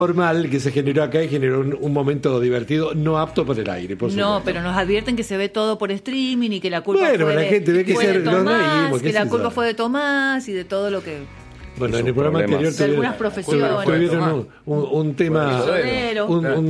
normal que se generó acá y generó un momento divertido, no apto para el aire, por supuesto. No, pero nos advierten que se ve todo por streaming y que la culpa Bueno, fue la gente ve que fue de nos Tomás, reímos, que la se culpa sabe. fue de Tomás y de todo lo que... Bueno, en el programa anterior de algunas profesiones. tuvieron un tema Tesorero.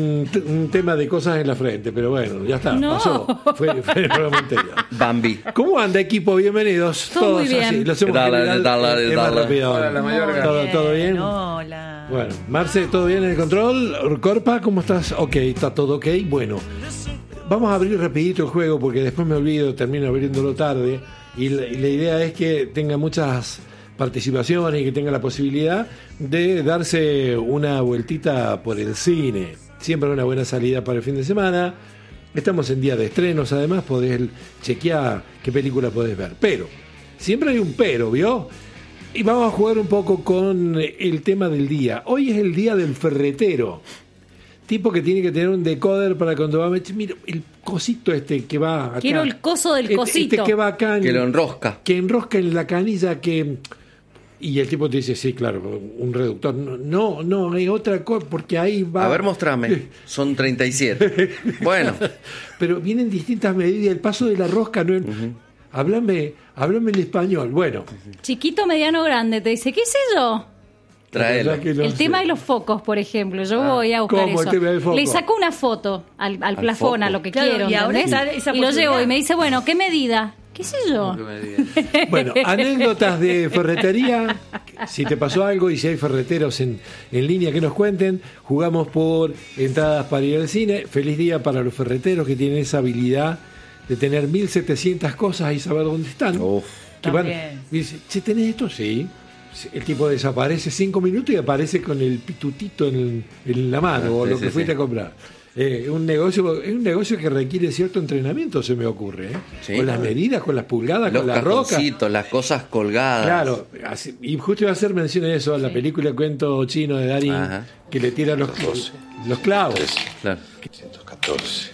un tema de cosas en la frente, pero bueno, ya está, No. pasó. Fue en el programa anterior. Bambi. ¿Cómo anda, equipo? Bienvenidos. Todo muy Todos bien. así. Lo hacemos Dale, general, dale, es más dale. rápido. Hola, la mayor. ¿Todo bien? Hola. Bueno, Marce, ¿todo bien en el control? Corpa, ¿cómo estás? Ok, ¿está todo ok? Bueno, vamos a abrir rapidito el juego porque después me olvido, termino abriéndolo tarde y la idea es que tenga muchas participaciones y que tenga la posibilidad de darse una vueltita por el cine. Siempre una buena salida para el fin de semana. Estamos en día de estrenos, además podés chequear qué película podés ver. Pero, siempre hay un pero, ¿vio? Y vamos a jugar un poco con el tema del día. Hoy es el día del ferretero. Tipo que tiene que tener un decoder para cuando va a meter. Mira, el cosito este que va acá. Quiero el coso del cosito. Este que va acá. Que lo enrosca. Que enrosca en la canilla que... Y el tipo te dice, sí, claro, un reductor. No, hay otra cosa, porque ahí va... A ver, mostrame. Son 37. Bueno. Pero vienen distintas medidas. El paso de la rosca no es... Háblame en español. Bueno. Chiquito, mediano, grande. Te dice, ¿qué sé yo? Tráelo. El tema de los focos, por ejemplo. Yo voy a buscar ¿cómo el eso. tema del foco? Le saco una foto al plafón, foco. a lo que Claro, quiero. y ahora ¿entendés? está esa Y lo llevo posibilidad. y me dice, bueno, ¿qué medida? ¿Qué sé yo? Bueno, anécdotas de ferretería. Si te pasó algo y si hay ferreteros en línea que nos cuenten. Jugamos por entradas para ir al cine. Feliz día para los ferreteros que tienen esa habilidad de tener 1700 cosas y saber dónde están. Uf. Que van, También. y dice, che, ¿tenés esto? Sí. El tipo desaparece 5 minutos y aparece con el pitutito en la mano o Sí, lo sí, que fuiste sí. a comprar. Es un negocio que requiere cierto entrenamiento, se me ocurre. Sí. Con las medidas, con las pulgadas, Los con las rocas. cajoncitos, las cosas colgadas. Claro, y justo iba a hacer mención de eso a la película Cuento Chino de Darín, Ajá. que le tira los clavos. Claro. 114,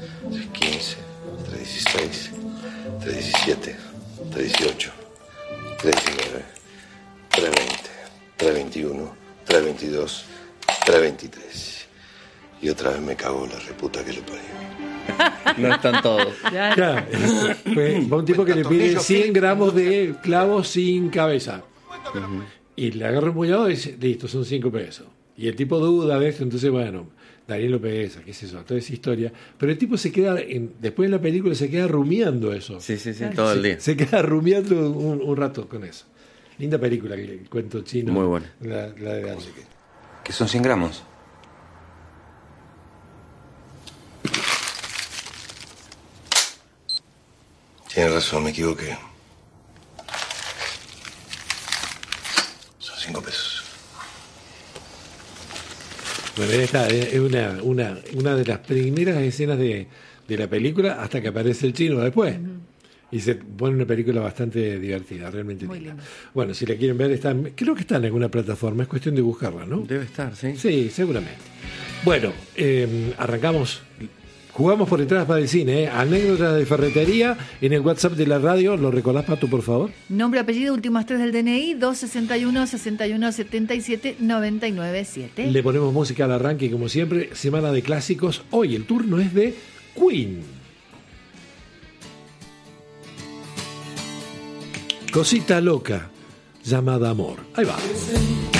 315, 316, 317, 318, 319, 320, 321, 322, 323. Y otra vez me cago en la reputa que le parió. No están todos. Claro, va un tipo que le pide 100 gramos de clavos sin cabeza. Y le agarra un puñado y dice, listo, son 5 pesos. Y el tipo duda de esto, entonces, bueno, Daniel lo pesa, qué es eso, toda esa historia. Pero el tipo se queda, después de la película, se queda rumiando eso. Sí, todo el día. Se queda rumiando un rato con eso. Linda película, el Cuento Chino. Muy buena. La de Daniel. ¿Qué son 100 gramos? Tienes razón, me equivoqué. Son 5 pesos. Bueno, esta es una de las primeras escenas de la película hasta que aparece el chino después. Y se pone una película bastante divertida, realmente Muy linda. linda. Bueno, si la quieren ver, creo que está en alguna plataforma, es cuestión de buscarla, ¿no? Debe estar, sí. Sí, seguramente. Bueno, arrancamos. Jugamos por entradas para el cine, ¿eh? Anécdotas de ferretería en el WhatsApp de la radio. ¿Lo recordás, Pato, por favor? Nombre, apellido, últimas 3 del DNI, 261-61-77-99-7. Le ponemos música al arranque, como siempre, semana de clásicos. Hoy el turno es de Queen. Cosita loca llamada amor. Ahí va.